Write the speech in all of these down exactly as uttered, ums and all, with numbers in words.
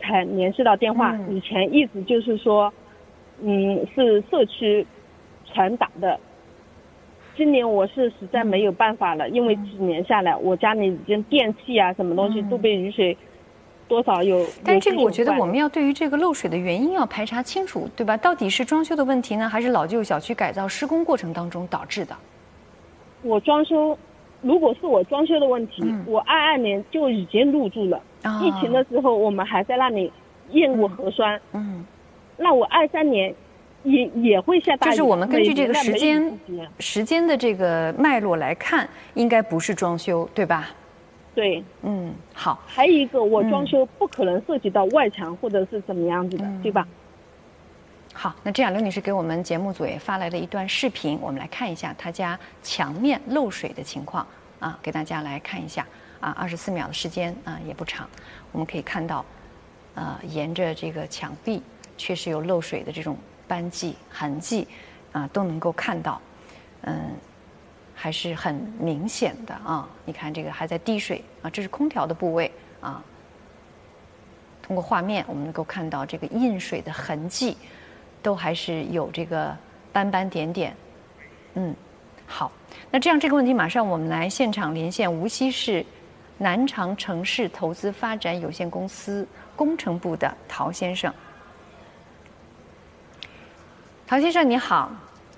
才联系到电话， 嗯、 以前一直就是说，嗯，是社区传达的。今年我是实在没有办法了，嗯、因为几年下来，我家里已经电器啊什么东西都被雨水多少有。 但是这个我觉得我们要对于这个漏水的原因要排查清楚，对吧？到底是装修的问题呢，还是老旧小区改造施工过程当中导致的？ 我装修，如果是我装修的问题，嗯、我二二年就已经入住了。哦、疫情的时候，我们还在那里验过核酸。嗯，那我二三年。也也会下大雨， 就是我们根据这个时间时间的这个脉络来看，应该不是装修，对吧？ 对， 嗯，好。 还有一个，我装修不可能涉及到外墙或者是怎么样子的，嗯、对吧？ 好，那这样刘女士给我们节目组也发来了一段视频，我们来看一下她家墙面漏水的情况啊，给大家来看一下啊，二十四秒的时间啊也不长，我们可以看到，呃，沿着这个墙壁确实有漏水的这种斑迹痕迹啊，都能够看到，嗯，还是很明显的啊。你看这个还在滴水啊，这是空调的部位啊。通过画面我们能够看到这个印水的痕迹，都还是有这个斑斑点点。嗯，好，那这样这个问题马上我们来现场连线无锡市南长城市投资发展有限公司工程部的陶先生。陶先生你好。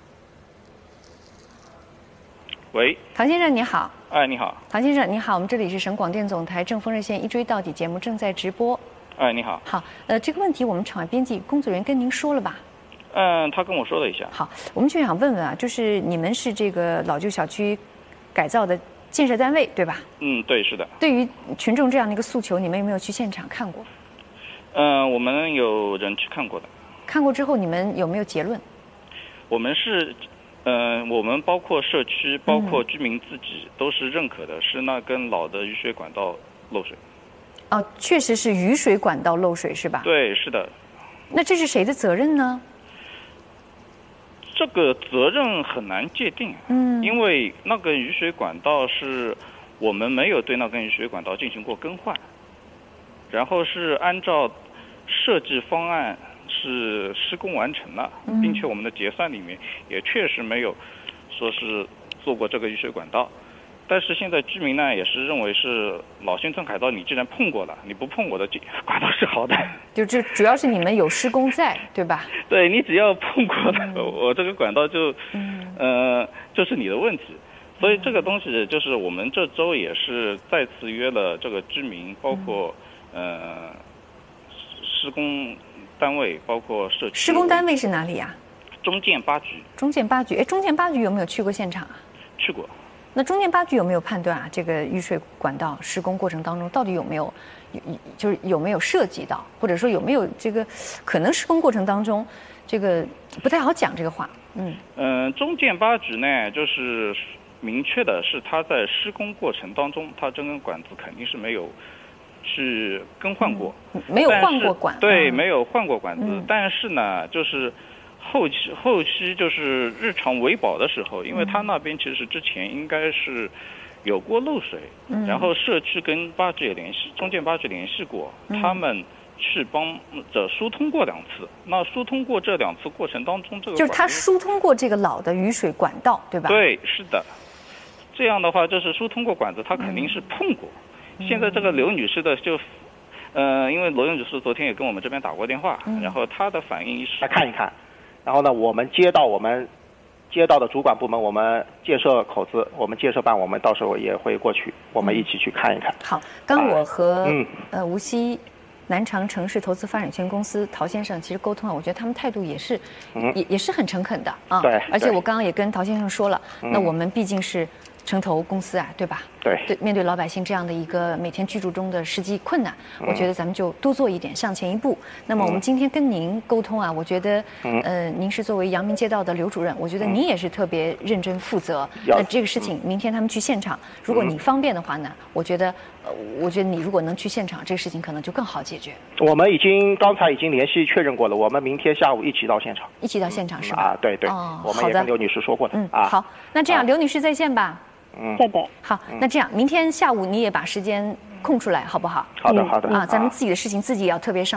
喂。 陶先生你好。 哎，你好。 陶先生你好，我们这里是省广电总台正风热线一追到底节目正在直播。 哎，你好。 好，呃，这个问题我们场外编辑工作人员跟您说了吧？ 嗯，他跟我说了一下。 好，我们就想问问啊，就是你们是这个老旧小区改造的建设单位对吧？ 嗯，对，是的。 对于群众这样的一个诉求，你们有没有去现场看过？ 嗯，我们有人去看过的。 看过之后，你们有没有结论？ 我们是，嗯、呃，我们包括社区，包括居民自己、嗯、都是认可的，是那根老的雨水管道漏水。 哦，确实是雨水管道漏水是吧？ 对，是的。 那这是谁的责任呢？ 这个责任很难界定，嗯，因为那根雨水管道是我们没有对那根雨水管道进行过更换，然后是按照设计方案是施工完成了，嗯、并且我们的结算里面也确实没有说是做过这个雨水管道。但是现在居民呢也是认为是老新村改造，你既然碰过了，你不碰我的管道是好的。 就这主要是你们有施工在，对吧？ 对，你只要碰过了，嗯、我这个管道就，嗯、呃，就是你的问题。所以这个东西就是我们这周也是再次约了这个居民，包括、嗯、呃施工单位，包括社区。 施工单位是哪里呀、 啊？中建八局。 中建八局，哎，中建八局有没有去过现场啊？ 去过。 那中建八局有没有判断啊？这个雨水管道施工过程当中到底有没有，就是有没有涉及到，或者说有没有这个可能施工过程当中，这个不太好讲这个话。嗯。嗯、 呃，中建八局呢，就是明确的是他在施工过程当中，他这根管子肯定是没有去更换过， 嗯、没有换过管。 对， 嗯、 没有换过管子，嗯、但是呢，就是。后期后期就是日常维保的时候，因为他那边其实之前应该是有过漏水，嗯、然后社区跟八局也联系，中建八局联系过，嗯、他们去帮着疏通过两次。那疏通过这两次过程当中，这个就是他疏通过这个老的雨水管道，对吧？ 对，是的。这样的话，就是疏通过管子，他肯定是碰过。嗯、现在这个刘女士的就，呃，因为罗女士昨天也跟我们这边打过电话，嗯、然后她的反应是来看一看。然后呢，我们接到我们接到的主管部门，我们建设口子，我们建设办，我们到时候也会过去，我们一起去看一看。 好，刚我和、嗯、呃无锡南长城市投资发展有限公司陶先生其实沟通了，我觉得他们态度也是、嗯、也也是很诚恳的啊。 对， 而且我刚刚也跟陶先生说了，嗯、那我们毕竟是城投公司啊，对吧？ 对对，面对老百姓这样的一个每天居住中的实际困难，嗯、我觉得咱们就多做一点，向前一步。那么我们今天跟您沟通啊，我觉得，嗯、呃，您是作为阳明街道的刘主任，我觉得您也是特别认真负责。那、嗯、这个事情，明天他们去现场，如果你方便的话呢，我觉得，呃，我觉得你如果能去现场，这个事情可能就更好解决。 我们已经刚才已经联系确认过了，我们明天下午一起到现场。 一起到现场是吧？ 啊，对对，哦、我们也跟刘女士说过的。 嗯， 啊， 好，那这样、 啊、 刘女士在线吧。 嗯， 对的。 好，那这样明天下午你也把时间空出来，好不好？ 好的，好的。 啊，咱们自己的事情自己也要特别上。